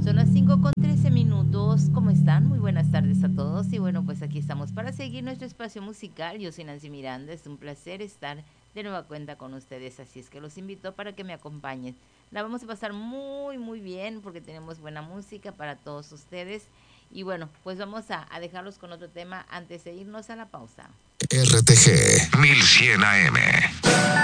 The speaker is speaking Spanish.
Son las 5:13. ¿Cómo están? Muy buenas tardes a todos. Y bueno, pues aquí estamos para seguir nuestro espacio musical. Yo soy Nancy Miranda. Es un placer estar de nueva cuenta con ustedes. Así es que los invito para que me acompañen. La vamos a pasar muy, muy bien porque tenemos buena música para todos ustedes. Y bueno, pues vamos a dejarlos con otro tema antes de irnos a la pausa. RTG 1100 AM.